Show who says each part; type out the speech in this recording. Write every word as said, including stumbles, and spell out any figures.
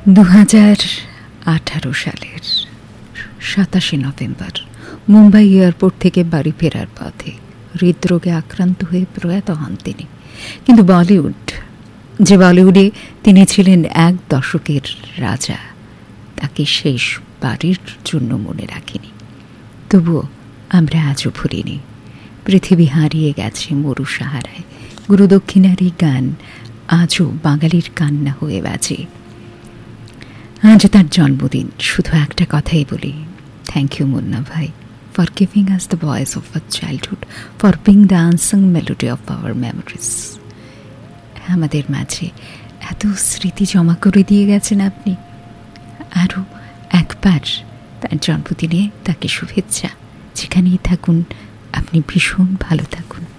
Speaker 1: দু হাজার আঠারো সালের সাতাশে নভেম্বর মুম্বাই এয়ারপোর্ট থেকে বাড়ি ফেরার পথে হৃদরোগে আক্রান্ত হয়ে প্রয়াত হন তিনি। কিন্তু বলিউড, যে বলিউডে তিনি ছিলেন এক দশকের রাজা, তাকে শেষ বাড়ির জন্য মনে রাখেনি। তবুও আমরা আজও ভুলিনি। পৃথিবী হারিয়ে গেছে মরু সাহারায়, গুরুদক্ষিণারই গান আজও বাঙালির কান্না হয়ে বাজে। আজ তার জন্মদিন, শুধু একটা কথাই বলি, থ্যাংক ইউ মুন্না ভাই, for giving us the voice of our childhood, for being the unsung melody of our memories. আমাদের মাঝে এত স্মৃতি জমা করে দিয়ে গেছেন আপনি। আরও একবার তার জন্মদিনে তাকে শুভেচ্ছা। যেখানেই থাকুন আপনি ভীষণ ভালো থাকুন।